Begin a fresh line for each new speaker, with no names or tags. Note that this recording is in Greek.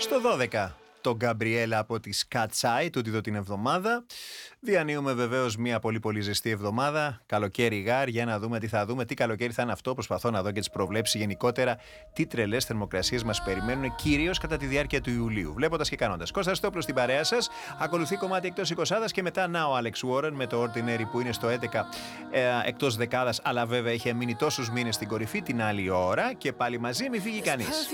Στο 12, το Γκαμπριέλα από τη Σκατσάι, τούτη εδώ την εβδομάδα. Διανύουμε βεβαίως μια πολύ ζεστή εβδομάδα. Καλοκαίρι γάρ, για να δούμε τι θα δούμε. Τι καλοκαίρι θα είναι αυτό. Προσπαθώ να δω και τις προβλέψεις γενικότερα. Τι τρελές θερμοκρασίες μας περιμένουν, κυρίως κατά τη διάρκεια του Ιουλίου. Βλέποντας και κάνοντας. Κώστας Στόπλος στην παρέα σας. Ακολουθεί κομμάτι εκτός 20 και μετά να ο Άλεξ Warren με το Ordinary που είναι στο 11 εκτός δεκάδας. Αλλά βέβαια είχε μείνει τόσους μήνες στην κορυφή την άλλη ώρα. Και πάλι μαζί, μη φύγει κανείς.